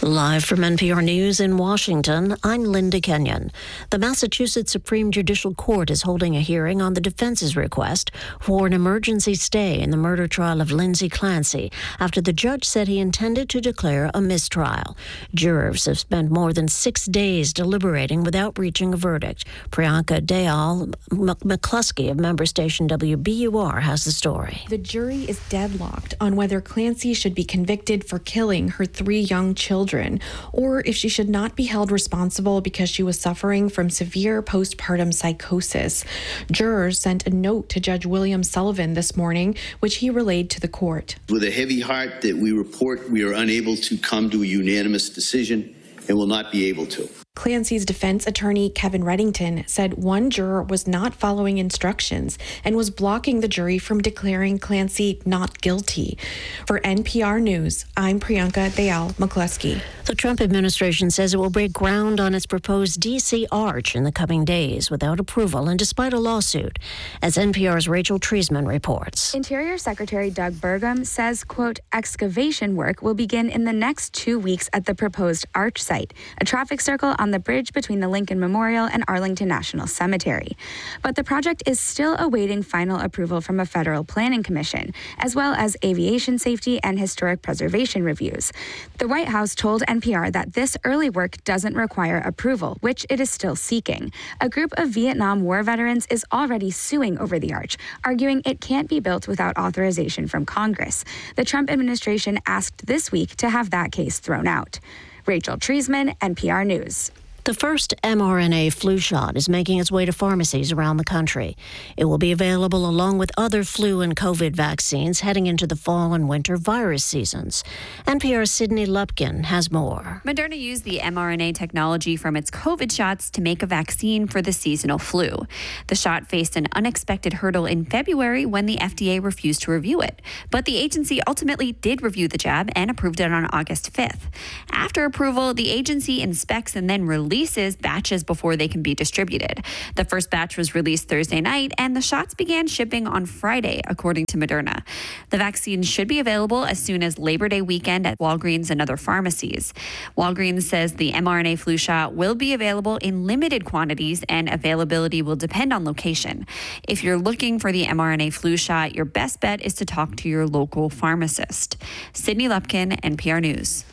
Live from NPR News in Washington, I'm Linda Kenyon. The Massachusetts Supreme Judicial Court is holding a hearing on the defense's request for an emergency stay in the murder trial of Lindsay Clancy after the judge said he intended to declare a mistrial. Jurors have spent more than 6 days deliberating without reaching a verdict. Priyanka Dayal McCluskey of member station WBUR has the story. The jury is deadlocked on whether Clancy should be convicted for killing her 3 young children, or if she should not be held responsible because she was suffering from severe postpartum psychosis. Jurors sent a note to Judge William Sullivan this morning, which he relayed to the court. With a heavy heart that we report we are unable to come to a unanimous decision and will not be able to. Clancy's defense attorney, Kevin Reddington, said one juror was not following instructions and was blocking the jury from declaring Clancy not guilty. For NPR News, I'm Priyanka Dayal McCluskey. The Trump administration says it will break ground on its proposed D.C. Arch in the coming days without approval and despite a lawsuit, as NPR's Rachel Treisman reports. Interior Secretary Doug Burgum says, quote, excavation work will begin in the next 2 weeks at the proposed Arch site, a traffic circle on the bridge between the Lincoln Memorial and Arlington National Cemetery. But the project is still awaiting final approval from a federal planning commission, as well as aviation safety and historic preservation reviews. The White House told NPR that this early work doesn't require approval, which it is still seeking. A group of Vietnam War veterans is already suing over the arch, arguing it can't be built without authorization from Congress. The Trump administration asked this week to have that case thrown out. Rachel Treisman, NPR News. The first mRNA flu shot is making its way to pharmacies around the country. It will be available along with other flu and COVID vaccines heading into the fall and winter virus seasons. NPR's Sydney Lupkin has more. Moderna used the mRNA technology from its COVID shots to make a vaccine for the seasonal flu. The shot faced an unexpected hurdle in February when the FDA refused to review it. But the agency ultimately did review the jab and approved it on August 5th. After approval, the agency inspects and then releases batches before they can be distributed. The first batch was released Thursday night, and the shots began shipping on Friday, according to Moderna. The vaccine should be available as soon as Labor Day weekend at Walgreens and other pharmacies. Walgreens says the mRNA flu shot will be available in limited quantities, and availability will depend on location. If you're looking for the mRNA flu shot, your best bet is to talk to your local pharmacist. Sydney Lupkin, NPR News.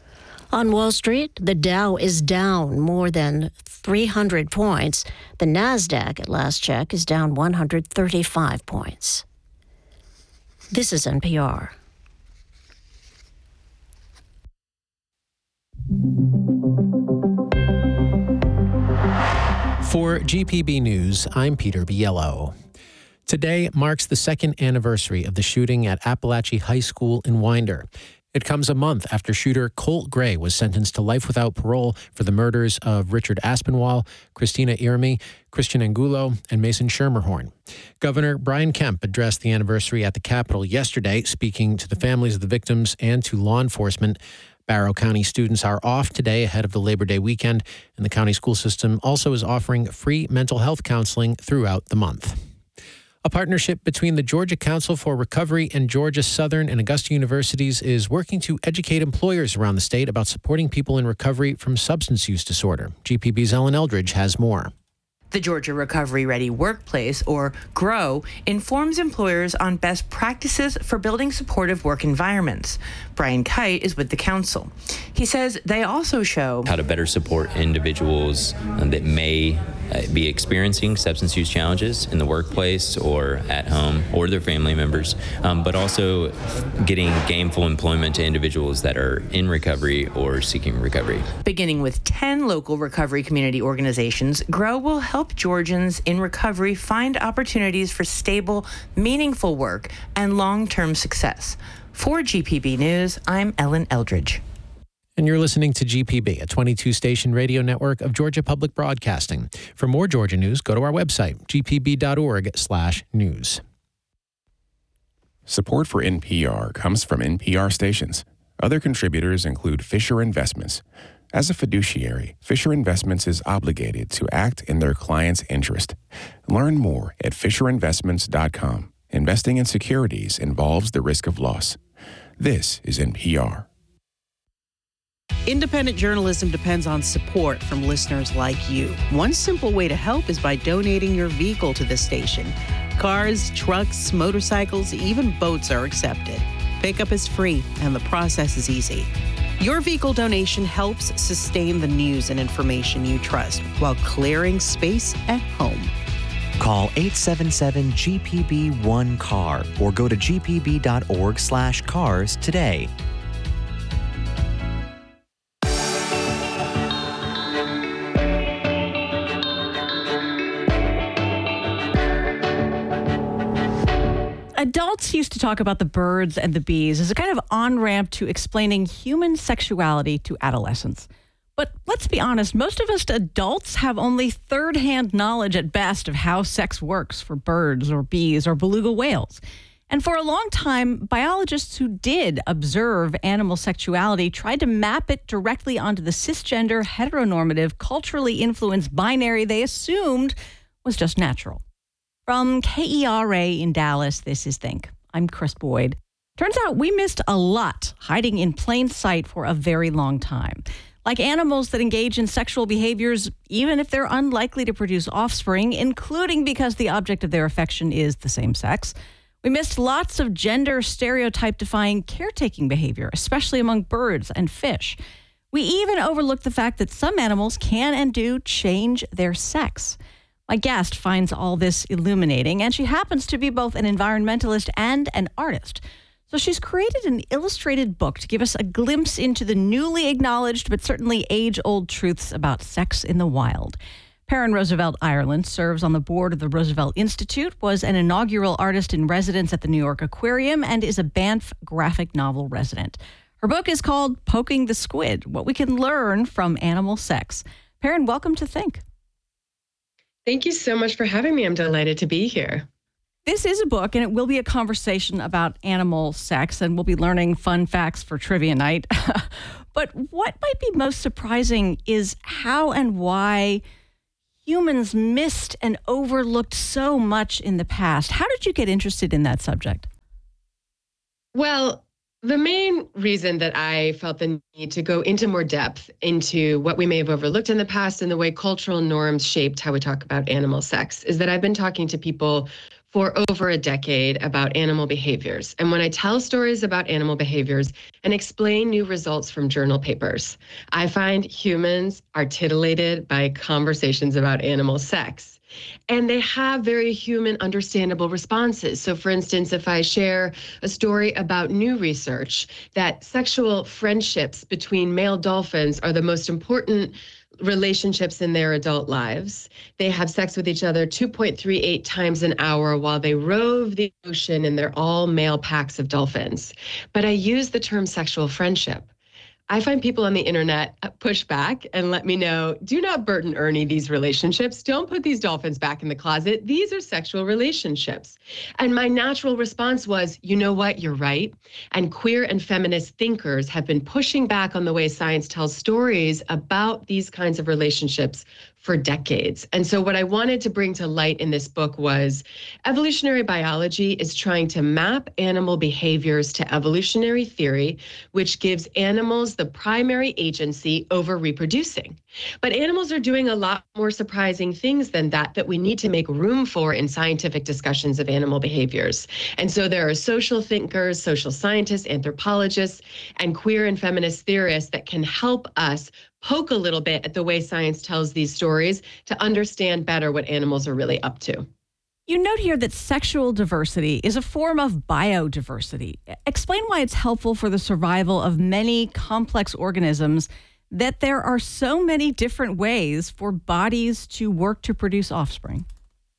On Wall Street, the Dow is down more than 300 points. The Nasdaq, at last check, is down 135 points. This is NPR. For GPB News, I'm Peter Biello. Today marks the second anniversary of the shooting at Appalachia High School in Winder. It comes a month after shooter Colt Gray was sentenced to life without parole for the murders of Richard Aspinwall, Christina Irmi, Christian Angulo, and Mason Schermerhorn. Governor Brian Kemp addressed the anniversary at the Capitol yesterday, speaking to the families of the victims and to law enforcement. Barrow County students are off today ahead of the Labor Day weekend, and the county school system also is offering free mental health counseling throughout the month. A partnership between the Georgia Council for Recovery and Georgia Southern and Augusta Universities is working to educate employers around the state about supporting people in recovery from substance use disorder. GPB's Ellen Eldridge has more. The Georgia Recovery Ready Workplace, or GROW, informs employers on best practices for building supportive work environments. Brian Kite is with the council. He says they also show how to better support individuals that may be experiencing substance use challenges in the workplace or at home or their family members, but also getting gainful employment to individuals that are in recovery or seeking recovery. Beginning with 10 local recovery community organizations, GROW will help Georgians in recovery find opportunities for stable, meaningful work and long-term success. For GPB News, I'm Ellen Eldridge. And you're listening to GPB, a 22-station radio network of Georgia Public Broadcasting. For more Georgia news, go to our website, gpb.org/news. Support for NPR comes from NPR stations. Other contributors include Fisher Investments. As a fiduciary, Fisher Investments is obligated to act in their client's interest. Learn more at FisherInvestments.com. Investing in securities involves the risk of loss. This is NPR. Independent journalism depends on support from listeners like you. One simple way to help is by donating your vehicle to the station. Cars, trucks, motorcycles, even boats are accepted. Pickup is free and the process is easy. Your vehicle donation helps sustain the news and information you trust while clearing space at home. Call 877-GPB-1-CAR or go to gpb.org/cars today. Adults used to talk about the birds and the bees as a kind of on-ramp to explaining human sexuality to adolescents. But let's be honest, most of us adults have only third-hand knowledge at best of how sex works for birds or bees or beluga whales. And for a long time, biologists who did observe animal sexuality tried to map it directly onto the cisgender, heteronormative, culturally influenced binary they assumed was just natural. From KERA in Dallas, this is Think. I'm Chris Boyd. Turns out we missed a lot hiding in plain sight for a very long time. Like animals that engage in sexual behaviors, even if they're unlikely to produce offspring, including because the object of their affection is the same sex. We missed lots of gender stereotype-defying caretaking behavior, especially among birds and fish. We even overlooked the fact that some animals can and do change their sex. My guest finds all this illuminating, and she happens to be both an environmentalist and an artist. So she's created an illustrated book to give us a glimpse into the newly acknowledged but certainly age-old truths about sex in the wild. Perrin Roosevelt Ireland serves on the board of the Roosevelt Institute, was an inaugural artist in residence at the New York Aquarium, and is a Banff graphic novel resident. Her book is called Poking the Squid, What We Can Learn from Animal Sex. Perrin, welcome to Think. Thank you so much for having me. I'm delighted to be here. This is a book, and it will be a conversation about animal sex, and we'll be learning fun facts for trivia night. But what might be most surprising is how and why humans missed and overlooked so much in the past. How did you get interested in that subject? Well, the main reason that I felt the need to go into more depth into what we may have overlooked in the past and the way cultural norms shaped how we talk about animal sex is that I've been talking to people for over a decade about animal behaviors. And when I tell stories about animal behaviors and explain new results from journal papers, I find humans are titillated by conversations about animal sex. And they have very human, understandable responses. So, for instance, if I share a story about new research that sexual friendships between male dolphins are the most important relationships in their adult lives. They have sex with each other 2.38 times an hour while they rove the ocean in their all-male packs of dolphins. But I use the term sexual friendship. I find people on the internet push back and let me know, do not Bert and Ernie these relationships. Don't put these dolphins back in the closet. These are sexual relationships. And my natural response was, you know what, you're right. And queer and feminist thinkers have been pushing back on the way science tells stories about these kinds of relationships for decades. And so what I wanted to bring to light in this book was evolutionary biology is trying to map animal behaviors to evolutionary theory, which gives animals the primary agency over reproducing. But animals are doing a lot more surprising things than that we need to make room for in scientific discussions of animal behaviors. And so there are social thinkers, social scientists, anthropologists, and queer and feminist theorists that can help us poke a little bit at the way science tells these stories to understand better what animals are really up to. You note here that sexual diversity is a form of biodiversity. Explain why it's helpful for the survival of many complex organisms that there are so many different ways for bodies to work to produce offspring.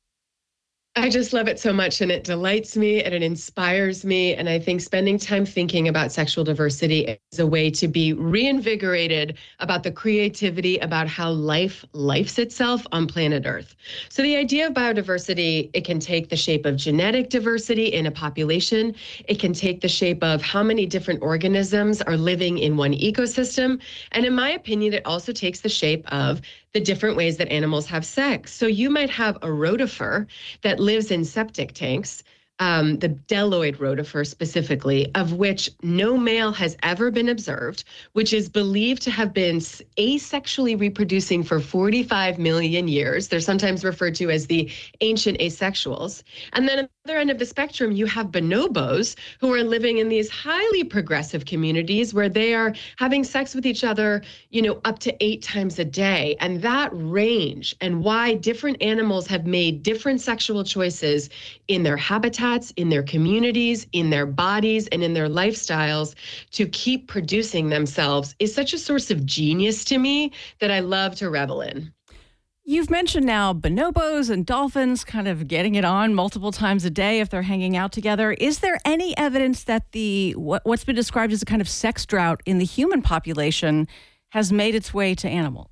I just love it so much, and it delights me and it inspires me. And I think spending time thinking about sexual diversity is a way to be reinvigorated about the creativity, about how life lifes itself on planet Earth. So the idea of biodiversity, it can take the shape of genetic diversity in a population. It can take the shape of how many different organisms are living in one ecosystem. And in my opinion, it also takes the shape of the different ways that animals have sex. So you might have a rotifer that lives in septic tanks, the bdelloid rotifer specifically, of which no male has ever been observed, which is believed to have been asexually reproducing for 45 million years. They're sometimes referred to as the ancient asexuals. And then at the other end of the spectrum, you have bonobos who are living in these highly progressive communities where they are having sex with each other, up to 8 times a day. And that range and why different animals have made different sexual choices in their habitats, in their communities, in their bodies, and in their lifestyles to keep producing themselves is such a source of genius to me that I love to revel in. You've mentioned now bonobos and dolphins kind of getting it on multiple times a day if they're hanging out together. Is there any evidence that what's been described as a kind of sex drought in the human population has made its way to animals?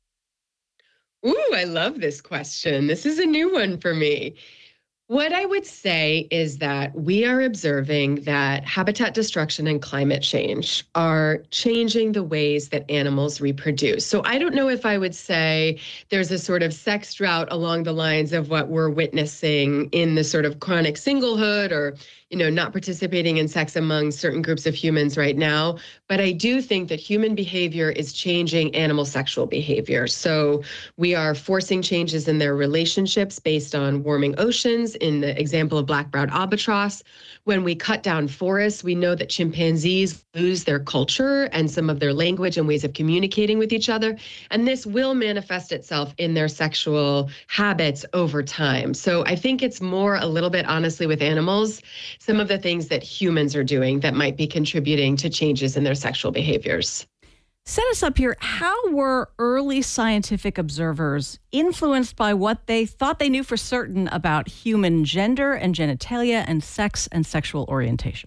Ooh, I love this question. This is a new one for me. What I would say is that we are observing that habitat destruction and climate change are changing the ways that animals reproduce. So I don't know if I would say there's a sort of sex drought along the lines of what we're witnessing in the sort of chronic singlehood or, not participating in sex among certain groups of humans right now. But I do think that human behavior is changing animal sexual behavior. So we are forcing changes in their relationships based on warming oceans. In the example of black-browed albatross, when we cut down forests, we know that chimpanzees lose their culture and some of their language and ways of communicating with each other. And this will manifest itself in their sexual habits over time. So I think it's more a little bit, honestly, with animals, some of the things that humans are doing that might be contributing to changes in their sexual behaviors. Set us up here. How were early scientific observers influenced by what they thought they knew for certain about human gender and genitalia and sex and sexual orientation?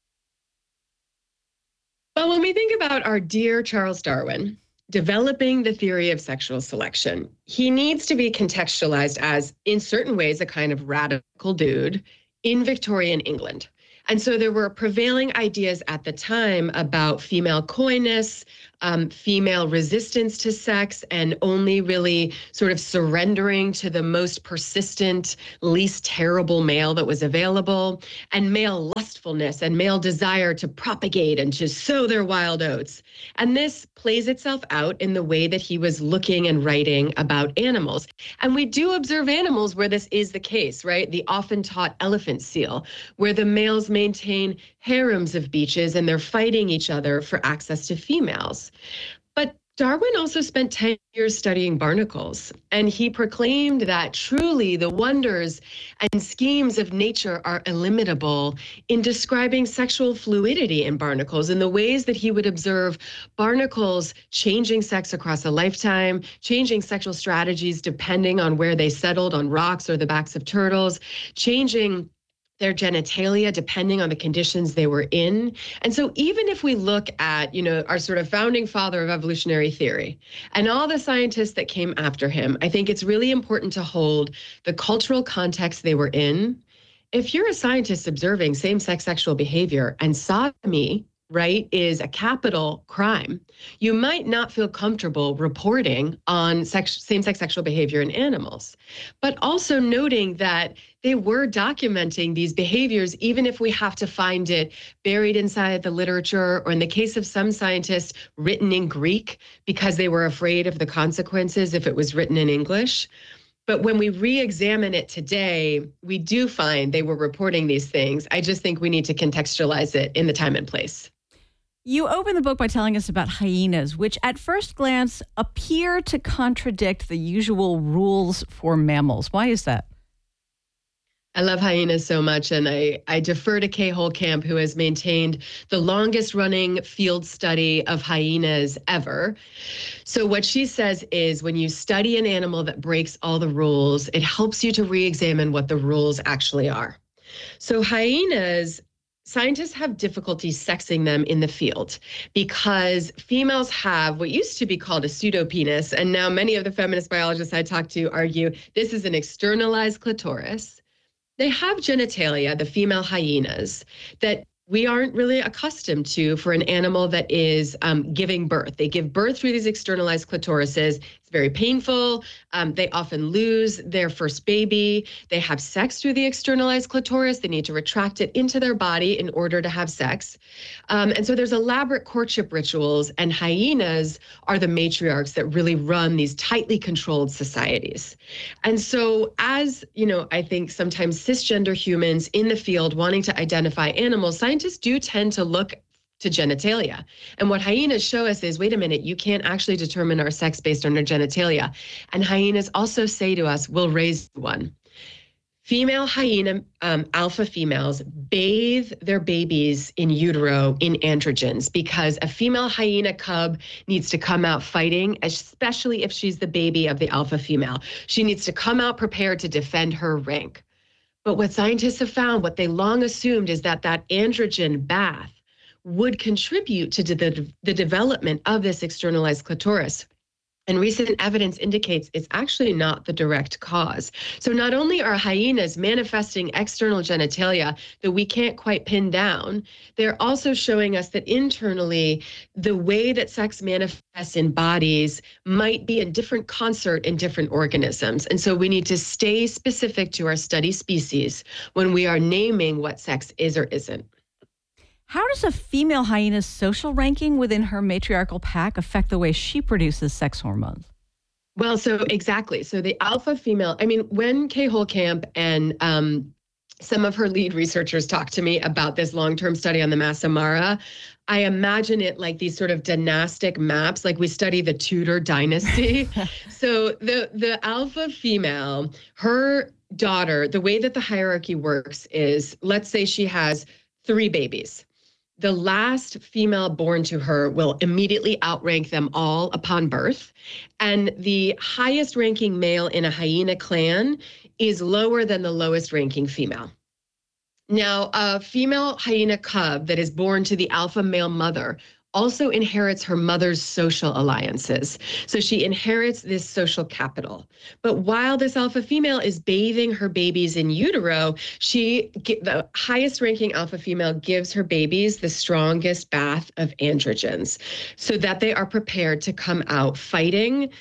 Well, when we think about our dear Charles Darwin developing the theory of sexual selection, he needs to be contextualized as, in certain ways, a kind of radical dude in Victorian England. And so there were prevailing ideas at the time about female coyness, female resistance to sex, and only really sort of surrendering to the most persistent, least terrible male that was available, and male lustfulness and male desire to propagate and to sow their wild oats. And this plays itself out in the way that he was looking and writing about animals. And we do observe animals where this is the case, right? The often taught elephant seal, where the males maintain harems of beaches and they're fighting each other for access to females. But Darwin also spent 10 years studying barnacles, and he proclaimed that truly the wonders and schemes of nature are illimitable in describing sexual fluidity in barnacles and the ways that he would observe barnacles changing sex across a lifetime, changing sexual strategies depending on where they settled on rocks or the backs of turtles, changing their genitalia depending on the conditions they were in. And so even if we look at, our sort of founding father of evolutionary theory and all the scientists that came after him, I think it's really important to hold the cultural context they were in. If you're a scientist observing same-sex sexual behavior and sodomy, right, is a capital crime, you might not feel comfortable reporting on same-sex sexual behavior in animals, but also noting that they were documenting these behaviors, even if we have to find it buried inside the literature, or in the case of some scientists, written in Greek because they were afraid of the consequences if it was written in English. But when we re-examine it today, we do find they were reporting these things. I just think we need to contextualize it in the time and place. You open the book by telling us about hyenas, which at first glance appear to contradict the usual rules for mammals. Why is that? I love hyenas so much, and I defer to Kay Holcamp, who has maintained the longest running field study of hyenas ever. So what she says is when you study an animal that breaks all the rules, it helps you to re-examine what the rules actually are. So hyenas, scientists have difficulty sexing them in the field because females have what used to be called a pseudopenis, and now many of the feminist biologists I talk to argue this is an externalized clitoris. They have genitalia, the female hyenas, that we aren't really accustomed to for an animal that is giving birth. They give birth through these externalized clitorises. It's very painful. They often lose their first baby. They have sex through the externalized clitoris. They need to retract it into their body in order to have sex. And so there's elaborate courtship rituals, and hyenas are the matriarchs that really run these tightly controlled societies. And so as, I think sometimes cisgender humans in the field wanting to identify animals, scientists do tend to look to genitalia. And what hyenas show us is, wait a minute, you can't actually determine our sex based on our genitalia. And hyenas also say to us, we'll raise one. Female hyena alpha females bathe their babies in utero in androgens because a female hyena cub needs to come out fighting, especially if she's the baby of the alpha female. She needs to come out prepared to defend her rank. But what scientists have found, what they long assumed, is that androgen bath would contribute to the development of this externalized clitoris. And recent evidence indicates it's actually not the direct cause. So not only are hyenas manifesting external genitalia that we can't quite pin down, they're also showing us that internally, the way that sex manifests in bodies might be in different concert in different organisms. And so we need to stay specific to our study species when we are naming what sex is or isn't. How does a female hyena's social ranking within her matriarchal pack affect the way she produces sex hormones? Well, so exactly. So the alpha female, when Kay Holcamp and some of her lead researchers talked to me about this long-term study on the Masamara, I imagine it like these sort of dynastic maps, like we study the Tudor dynasty. So the alpha female, her daughter, the way that the hierarchy works is, let's say she has 3 babies. The last female born to her will immediately outrank them all upon birth. And the highest ranking male in a hyena clan is lower than the lowest ranking female. Now, a female hyena cub that is born to the alpha male mother also inherits her mother's social alliances. So she inherits this social capital. But while this alpha female is bathing her babies in utero, the highest ranking alpha female gives her babies the strongest bath of androgens so that they are prepared to come out fighting.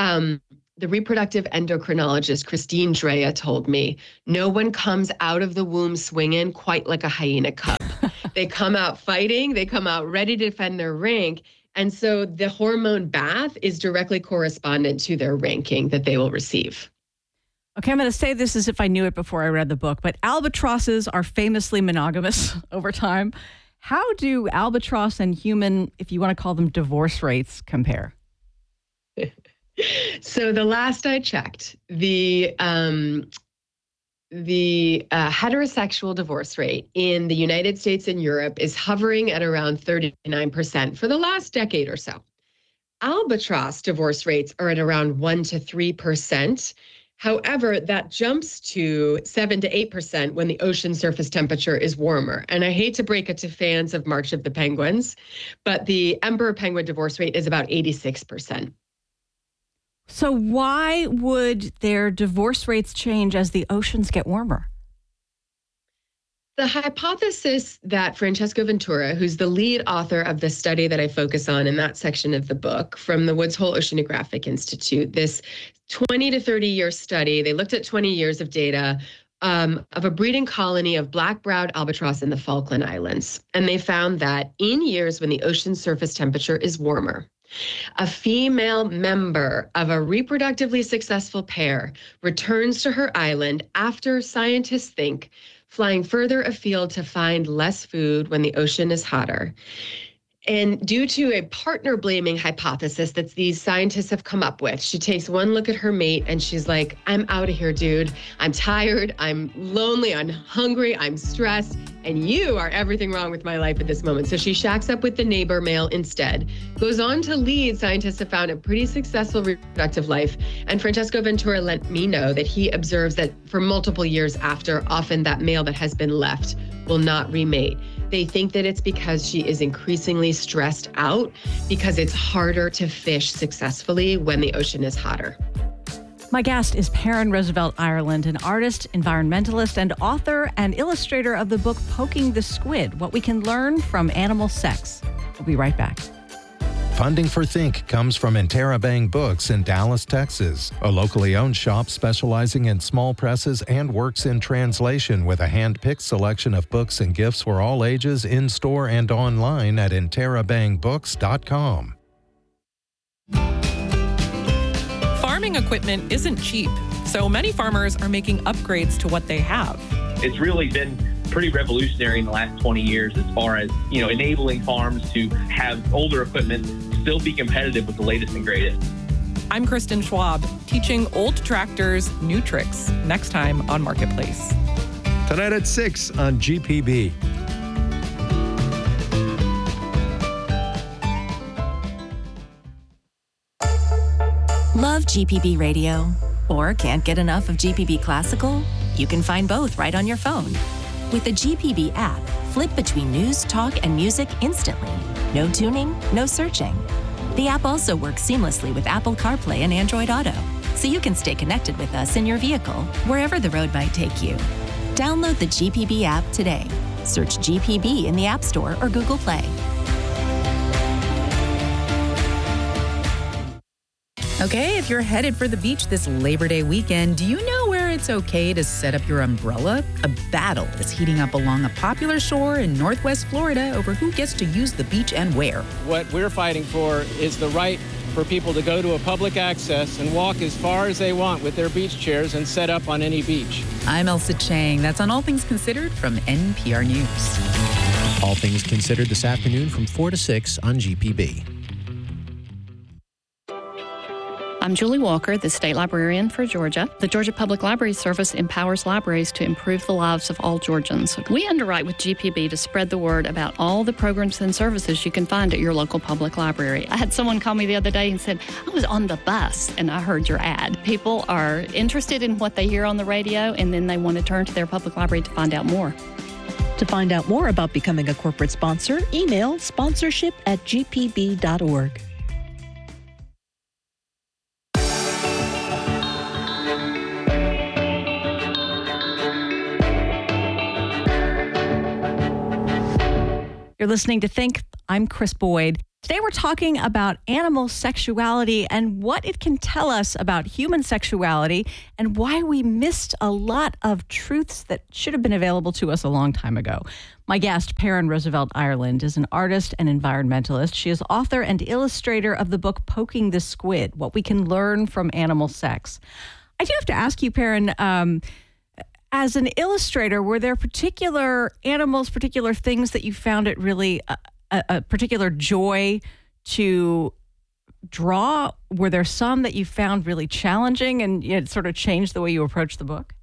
The reproductive endocrinologist, Christine Drea, told me, no one comes out of the womb swinging quite like a hyena cub. They come out fighting, they come out ready to defend their rank. And so the hormone bath is directly correspondent to their ranking that they will receive. Okay, I'm going to say this as if I knew it before I read the book, but albatrosses are famously monogamous over time. How do albatross and human, if you want to call them, divorce rates compare? So the last I checked, the heterosexual divorce rate in the United States and Europe is hovering at around 39% for the last decade or so. Albatross divorce rates are at around 1% to 3%. However, that jumps to 7% to 8% when the ocean surface temperature is warmer. And I hate to break it to fans of March of the Penguins, but the emperor penguin divorce rate is about 86%. So why would their divorce rates change as the oceans get warmer? The hypothesis that Francesco Ventura, who's the lead author of the study that I focus on in that section of the book from the Woods Hole Oceanographic Institute, this 20 to 30-year study, they looked at 20 years of data of a breeding colony of black-browed albatross in the Falkland Islands. And they found that in years when the ocean surface temperature is warmer, a female member of a reproductively successful pair returns to her island after scientists think flying further afield to find less food when the ocean is hotter. And due to a partner blaming hypothesis that these scientists have come up with, she takes one look at her mate and she's like, I'm out of here, dude. I'm tired. I'm lonely. I'm hungry. I'm stressed. And you are everything wrong with my life at this moment. So she shacks up with the neighbor male instead, goes on to lead, scientists have found, a pretty successful reproductive life. And Francesco Ventura let me know that he observes that for multiple years after, often that male that has been left will not remate. They think that it's because she is increasingly stressed out because it's harder to fish successfully when the ocean is hotter. My guest is Perrin Roosevelt Ireland, an artist, environmentalist, and author and illustrator of the book Poking the Squid, What We Can Learn from Animal Sex. We'll be right back. Funding for Think comes from Interabang Books in Dallas, Texas, a locally owned shop specializing in small presses and works in translation with a hand-picked selection of books and gifts for all ages in-store and online at interabangbooks.com. Farming equipment isn't cheap, so many farmers are making upgrades to what they have. It's really been pretty revolutionary in the last 20 years as far as, enabling farms to have older equipment still be competitive with the latest and greatest. I'm Kristen Schwab, teaching old tractors new tricks next time on Marketplace. Tonight at 6 on GPB. Love GPB Radio? Or can't get enough of GPB Classical? You can find both right on your phone. With the GPB app, flip between news, talk, and music instantly. No tuning, no searching. The app also works seamlessly with Apple CarPlay and Android Auto, so you can stay connected with us in your vehicle, wherever the road might take you. Download the GPB app today. Search GPB in the App Store or Google Play. Okay, if you're headed for the beach this Labor Day weekend, do you know where it's okay to set up your umbrella? A battle is heating up along a popular shore in Northwest Florida over who gets to use the beach and where. What we're fighting for is the right for people to go to a public access and walk as far as they want with their beach chairs and set up on any beach. I'm Elsa Chang. That's on All Things Considered from NPR News. All Things Considered this afternoon from 4 to 6 on GPB. I'm Julie Walker, the State Librarian for Georgia. The Georgia Public Library Service empowers libraries to improve the lives of all Georgians. We underwrite with GPB to spread the word about all the programs and services you can find at your local public library. I had someone call me the other day and said, I was on the bus and I heard your ad. People are interested in what they hear on the radio, and then they want to turn to their public library to find out more. To find out more about becoming a corporate sponsor, email sponsorship@gpb.org. You're listening to Think. I'm Chris Boyd. Today we're talking about animal sexuality and what it can tell us about human sexuality and why we missed a lot of truths that should have been available to us a long time ago. My guest, Perrin Roosevelt Ireland, is an artist and environmentalist. She is author and illustrator of the book Poking the Squid, What We Can Learn from Animal Sex. I do have to ask you, Perrin, as an illustrator, were there particular animals, particular things that you found it really a particular joy to draw? Were there some that you found really challenging and it sort of changed the way you approached the book?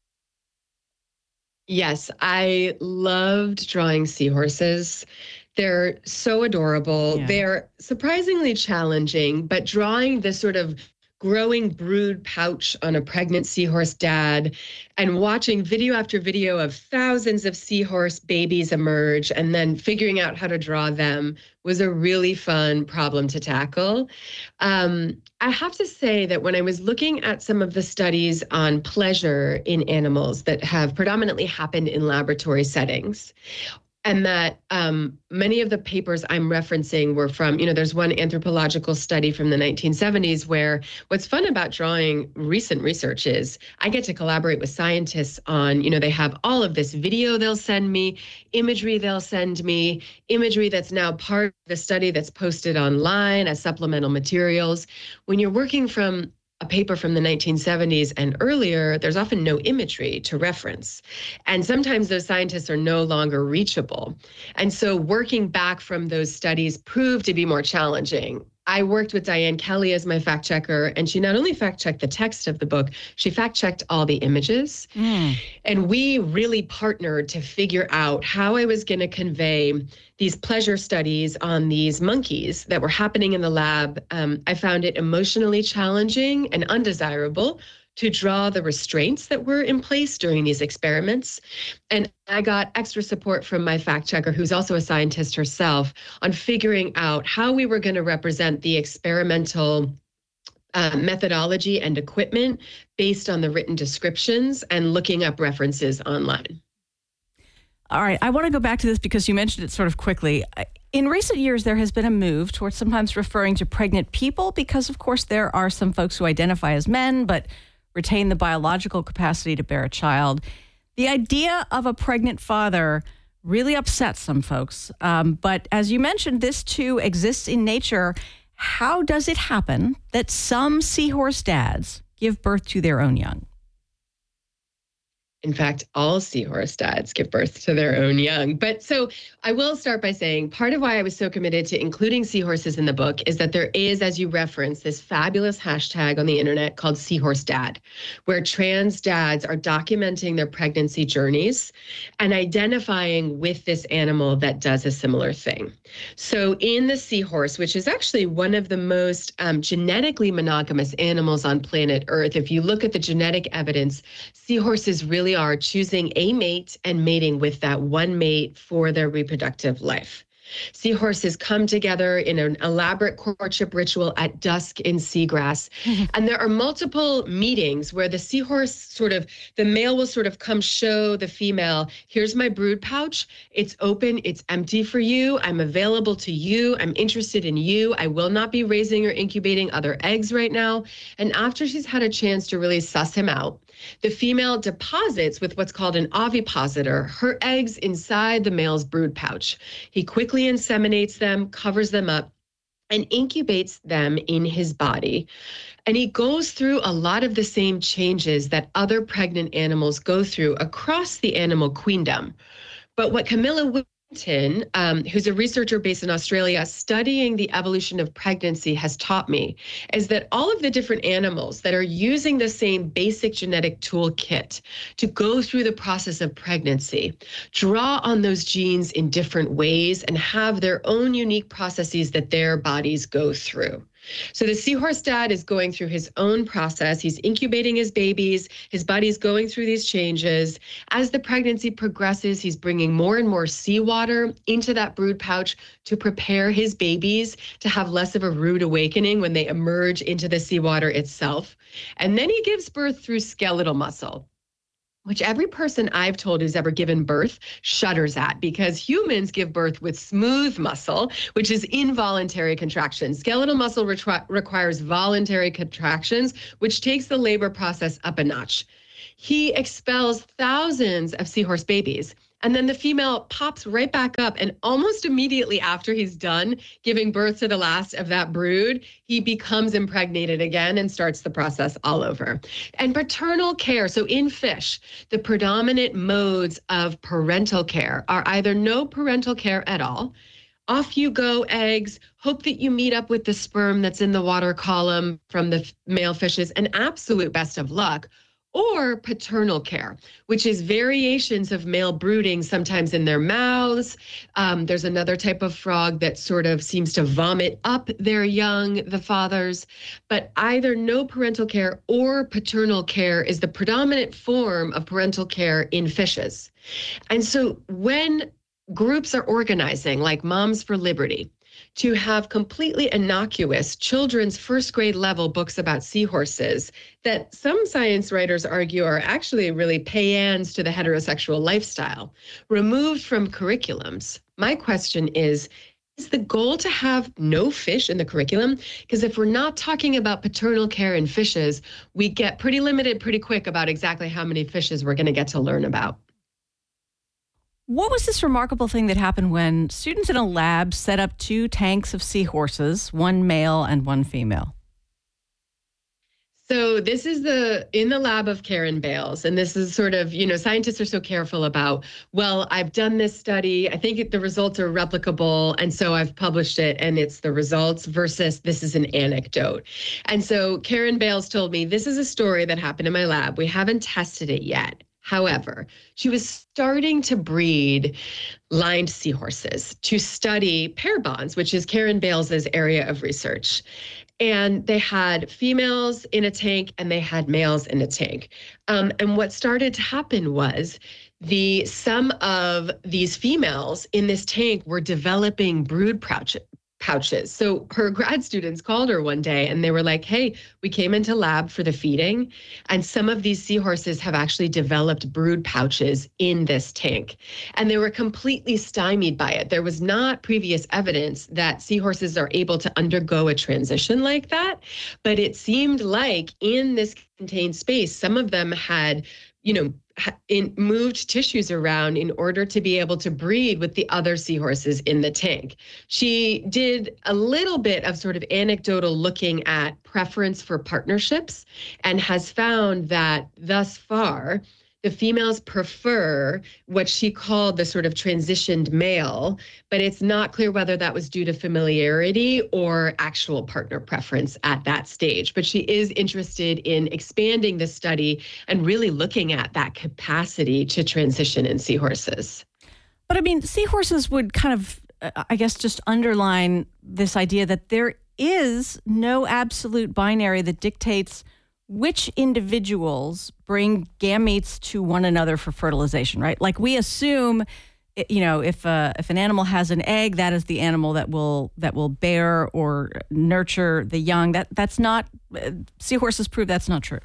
Yes, I loved drawing seahorses. They're so adorable. Yeah. They're surprisingly challenging, but drawing this sort of growing brood pouch on a pregnant seahorse dad and watching video after video of thousands of seahorse babies emerge and then figuring out how to draw them was a really fun problem to tackle. I have to say that when I was looking at some of the studies on pleasure in animals that have predominantly happened in laboratory settings, and that many of the papers I'm referencing were from, there's one anthropological study from the 1970s where what's fun about drawing recent research is I get to collaborate with scientists on, they have all of this video they'll send me, imagery they'll send me, imagery that's now part of the study that's posted online as supplemental materials. When you're working from a paper from the 1970s and earlier, there's often no imagery to reference. And sometimes those scientists are no longer reachable. And so working back from those studies proved to be more challenging. I worked with Diane Kelly as my fact checker, and she not only fact checked the text of the book, she fact checked all the images. And we really partnered to figure out how I was going to convey these pleasure studies on these monkeys that were happening in the lab. I found it emotionally challenging and undesirable to draw the restraints that were in place during these experiments. And I got extra support from my fact checker, who's also a scientist herself, on figuring out how we were going to represent the experimental methodology and equipment based on the written descriptions and looking up references online. All right, I want to go back to this because you mentioned it sort of quickly. In recent years, there has been a move towards sometimes referring to pregnant people because, of course, there are some folks who identify as men but retain the biological capacity to bear a child. The idea of a pregnant father really upsets some folks. But as you mentioned, this too exists in nature. How does it happen that some seahorse dads give birth to their own young? In fact, all seahorse dads give birth to their own young. But so I will start by saying part of why I was so committed to including seahorses in the book is that there is, as you referenced, this fabulous hashtag on the internet called Seahorse Dad, where trans dads are documenting their pregnancy journeys and identifying with this animal that does a similar thing. So in the seahorse, which is actually one of the most genetically monogamous animals on planet Earth, if you look at the genetic evidence, seahorses really are choosing a mate and mating with that one mate for their reproductive life. Seahorses come together in an elaborate courtship ritual at dusk in seagrass. And there are multiple meetings where the seahorse the male will come show the female, here's my brood pouch. It's open, it's empty for you. I'm available to you. I'm interested in you. I will not be raising or incubating other eggs right now. And after she's had a chance to really suss him out, the female deposits with what's called an ovipositor her eggs inside the male's brood pouch. He quickly inseminates them, covers them up, and incubates them in his body. And he goes through a lot of the same changes that other pregnant animals go through across the animal queendom. But what Camilla Whittington, who's a researcher based in Australia studying the evolution of pregnancy, has taught me is that all of the different animals that are using the same basic genetic toolkit to go through the process of pregnancy draw on those genes in different ways and have their own unique processes that their bodies go through. So the seahorse dad is going through his own process. He's incubating his babies. His body's going through these changes. As the pregnancy progresses, he's bringing more and more seawater into that brood pouch to prepare his babies to have less of a rude awakening when they emerge into the seawater itself. And then he gives birth through skeletal muscle, which every person I've told who's ever given birth shudders at, because humans give birth with smooth muscle, which is involuntary contractions. Skeletal muscle requires voluntary contractions, which takes the labor process up a notch. He expels thousands of seahorse babies, and then the female pops right back up, and almost immediately after he's done giving birth to the last of that brood, he becomes impregnated again and starts the process all over. And paternal care, so in fish, the predominant modes of parental care are either no parental care at all, off you go eggs, hope that you meet up with the sperm that's in the water column from the male fishes, and absolute best of luck, or paternal care, which is variations of male brooding, sometimes in their mouths. There's another type of frog that sort of seems to vomit up their young, the fathers. But either no parental care or paternal care is the predominant form of parental care in fishes. And so when groups are organizing, like Moms for Liberty, to have completely innocuous children's first grade level books about seahorses that some science writers argue are actually really pay-ans to the heterosexual lifestyle, removed from curriculums. My question is the goal to have no fish in the curriculum? Because if we're not talking about paternal care in fishes, we get pretty limited pretty quick about exactly how many fishes we're going to get to learn about. What was this remarkable thing that happened when students in a lab set up 2 tanks of seahorses, one male and one female? So this is in the lab of Karen Bales, and this is sort of, scientists are so careful about, well, I've done this study, I think the results are replicable, and so I've published it, and it's the results versus this is an anecdote. And so Karen Bales told me, this is a story that happened in my lab. We haven't tested it yet. However, she was starting to breed lined seahorses to study pair bonds, which is Karen Bales' area of research. And they had females in a tank and they had males in a tank. And what started to happen was some of these females in this tank were developing brood pouches. So her grad students called her one day and they were like, hey, we came into lab for the feeding, and some of these seahorses have actually developed brood pouches in this tank. And they were completely stymied by it. There was not previous evidence that seahorses are able to undergo a transition like that. But it seemed like in this contained space, some of them had, moved tissues around in order to be able to breed with the other seahorses in the tank. She did a little bit of sort of anecdotal looking at preference for partnerships and has found that thus far, the females prefer what she called the sort of transitioned male, but it's not clear whether that was due to familiarity or actual partner preference at that stage. But she is interested in expanding the study and really looking at that capacity to transition in seahorses. But I mean, seahorses would kind of, I guess, just underline this idea that there is no absolute binary that dictates which individuals bring gametes to one another for fertilization, right? Like we assume, if an animal has an egg, that is the animal that will bear or nurture the young. That's not, seahorses prove that's not true.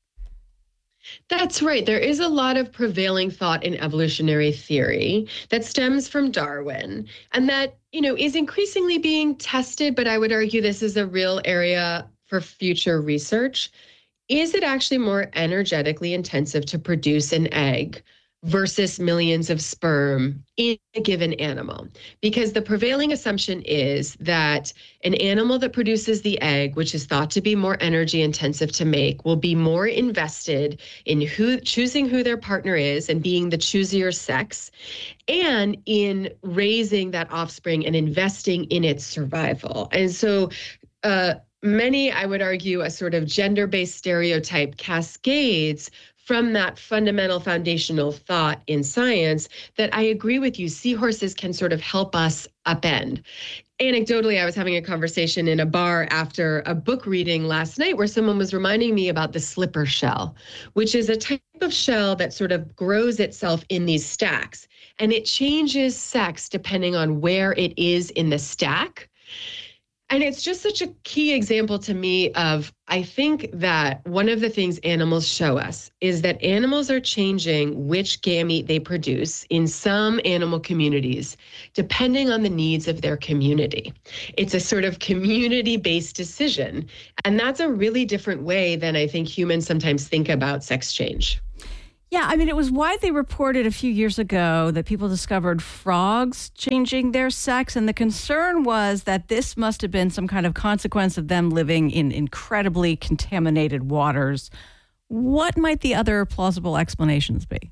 That's right. There is a lot of prevailing thought in evolutionary theory that stems from Darwin and that, is increasingly being tested, but I would argue this is a real area for future research. Is it actually more energetically intensive to produce an egg versus millions of sperm in a given animal? Because the prevailing assumption is that an animal that produces the egg, which is thought to be more energy intensive to make, will be more invested in choosing who their partner is and being the choosier sex, and in raising that offspring and investing in its survival. And so, many, I would argue, a sort of gender-based stereotype cascades from that fundamental foundational thought in science that I agree with you, seahorses can sort of help us upend. Anecdotally, I was having a conversation in a bar after a book reading last night where someone was reminding me about the slipper shell, which is a type of shell that sort of grows itself in these stacks. And it changes sex depending on where it is in the stack. And it's just such a key example to me of, I think that one of the things animals show us is that animals are changing which gamete they produce in some animal communities, depending on the needs of their community. It's a sort of community-based decision. And that's a really different way than I think humans sometimes think about sex change. Yeah, I mean, it was widely reported a few years ago that people discovered frogs changing their sex, and the concern was that this must have been some kind of consequence of them living in incredibly contaminated waters. What might the other plausible explanations be?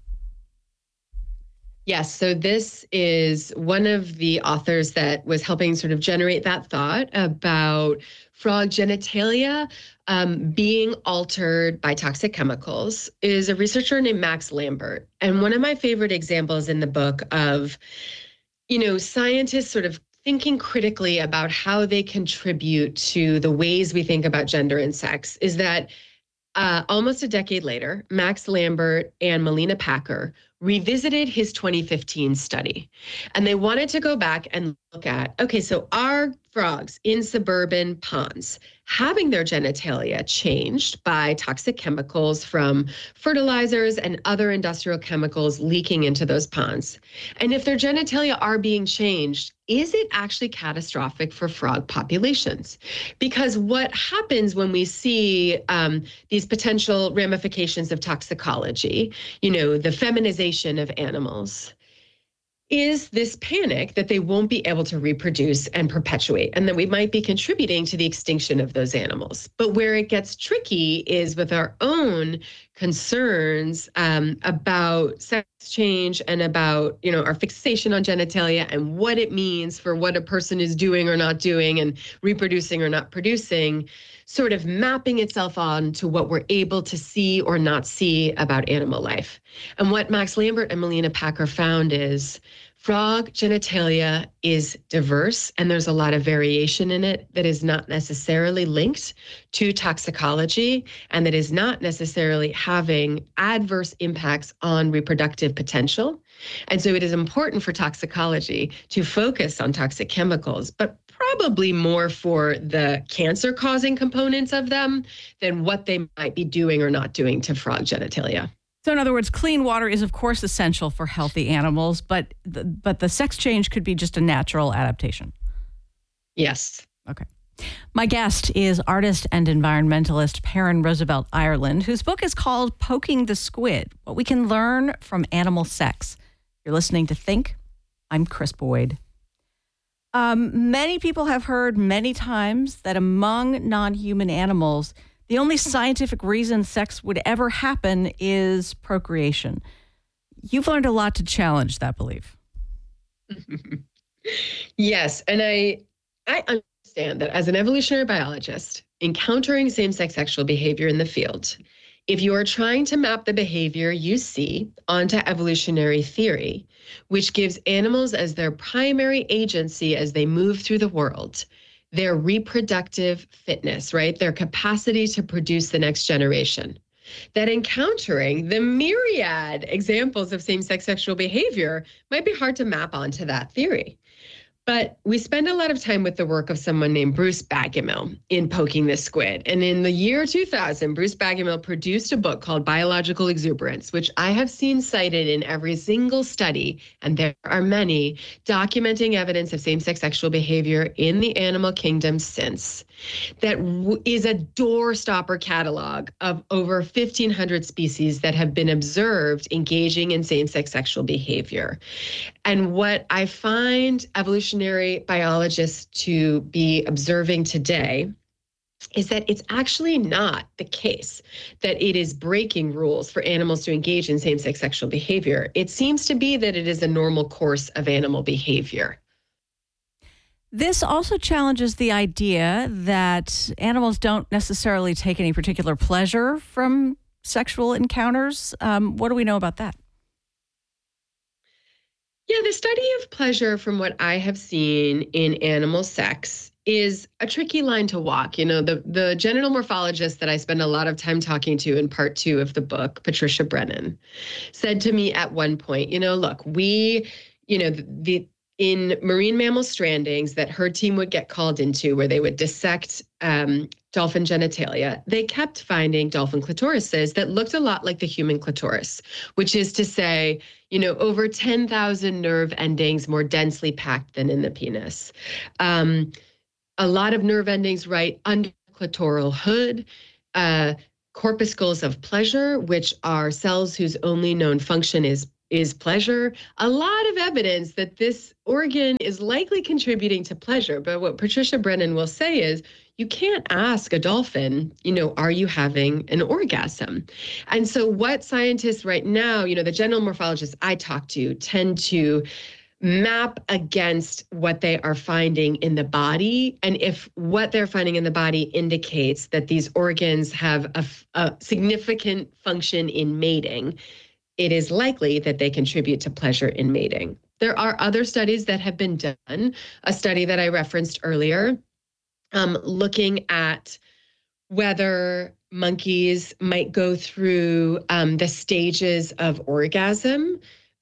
Yes, so this is one of the authors that was helping sort of generate that thought about frog genitalia being altered by toxic chemicals is a researcher named Max Lambert. And one of my favorite examples in the book of, scientists sort of thinking critically about how they contribute to the ways we think about gender and sex is that almost a decade later, Max Lambert and Melina Packer revisited his 2015 study. And they wanted to go back and look at, okay, so are frogs in suburban ponds having their genitalia changed by toxic chemicals from fertilizers and other industrial chemicals leaking into those ponds? And if their genitalia are being changed, is it actually catastrophic for frog populations? Because what happens when we see these potential ramifications of toxicology, the feminization of animals, is this panic that they won't be able to reproduce and perpetuate, and that we might be contributing to the extinction of those animals. But where it gets tricky is with our own concerns about sex change and about, our fixation on genitalia and what it means for what a person is doing or not doing and reproducing or not producing, sort of mapping itself on to what we're able to see or not see about animal life. And what Max Lambert and Melina Packer found is frog genitalia is diverse, and there's a lot of variation in it that is not necessarily linked to toxicology and that is not necessarily having adverse impacts on reproductive potential. And so it is important for toxicology to focus on toxic chemicals, but probably more for the cancer-causing components of them than what they might be doing or not doing to frog genitalia. So in other words, clean water is, of course, essential for healthy animals, but the sex change could be just a natural adaptation. Yes. Okay. My guest is artist and environmentalist Perrin Roosevelt Ireland, whose book is called Poking the Squid, What We Can Learn from Animal Sex. You're listening to Think. I'm Chris Boyd. Many people have heard many times that among non-human animals, the only scientific reason sex would ever happen is procreation. You've learned a lot to challenge that belief. Yes, and I understand that as an evolutionary biologist, encountering same-sex sexual behavior in the field, if you are trying to map the behavior you see onto evolutionary theory, which gives animals as their primary agency as they move through the world, their reproductive fitness, right? Their capacity to produce the next generation, that encountering the myriad examples of same-sex sexual behavior might be hard to map onto that theory. But we spend a lot of time with the work of someone named Bruce Bagamill in Poking the Squid. And in the year 2000, Bruce Bagamill produced a book called Biological Exuberance, which I have seen cited in every single study, and there are many, documenting evidence of same-sex sexual behavior in the animal kingdom since. That is a doorstopper catalog of over 1,500 species that have been observed engaging in same-sex sexual behavior. And what I find evolutionary biologists to be observing today is that it's actually not the case that it is breaking rules for animals to engage in same-sex sexual behavior. It seems to be that it is a normal course of animal behavior. This also challenges the idea that animals don't necessarily take any particular pleasure from sexual encounters. What do we know about that? Yeah, the study of pleasure, from what I have seen in animal sex, is a tricky line to walk. You know, the genital morphologist that I spend a lot of time talking to in part 2 of the book, Patricia Brennan, said to me at one point, look, in marine mammal strandings that her team would get called into, where they would dissect dolphin genitalia, they kept finding dolphin clitorises that looked a lot like the human clitoris, which is to say, over 10,000 nerve endings more densely packed than in the penis. A lot of nerve endings right under the clitoral hood, corpuscles of pleasure, which are cells whose only known function is pleasure. A lot of evidence that this organ is likely contributing to pleasure. But what Patricia Brennan will say is, you can't ask a dolphin, are you having an orgasm? And so what scientists right now, the genital morphologists I talk to tend to map against what they are finding in the body. And if what they're finding in the body indicates that these organs have a significant function in mating, it is likely that they contribute to pleasure in mating. There are other studies that have been done. A study that I referenced earlier, looking at whether monkeys might go through the stages of orgasm,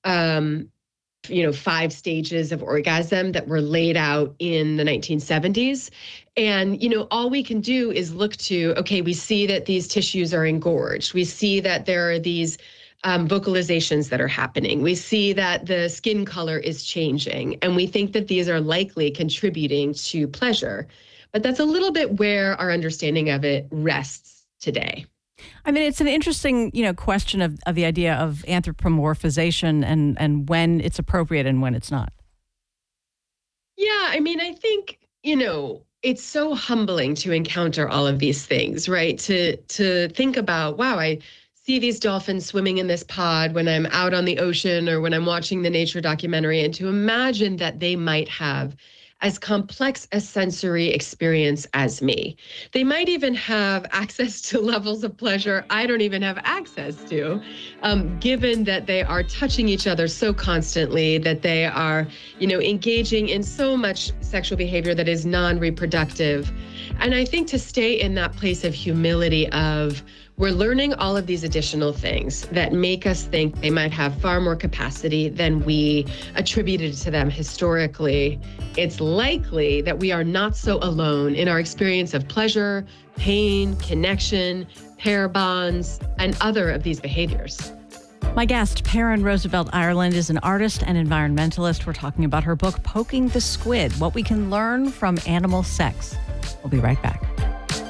5 stages of orgasm that were laid out in the 1970s. And, all we can do is look to, okay, we see that these tissues are engorged. We see that there are these vocalizations that are happening. We see that the skin color is changing, and we think that these are likely contributing to pleasure. But that's a little bit where our understanding of it rests today. I mean, it's an interesting, question of the idea of anthropomorphization and when it's appropriate and when it's not. Yeah, I mean, I think, it's so humbling to encounter all of these things, right? To think about, wow, I see these dolphins swimming in this pod when I'm out on the ocean or when I'm watching the nature documentary, and to imagine that they might have as complex a sensory experience as me. They might even have access to levels of pleasure I don't even have access to, given that they are touching each other so constantly, that they are, engaging in so much sexual behavior that is non-reproductive. And I think to stay in that place of humility of, we're learning all of these additional things that make us think they might have far more capacity than we attributed to them historically. It's likely that we are not so alone in our experience of pleasure, pain, connection, pair bonds, and other of these behaviors. My guest, Perrin Roosevelt Ireland, is an artist and environmentalist. We're talking about her book, Poking the Squid, What We Can Learn from Animal Sex. We'll be right back.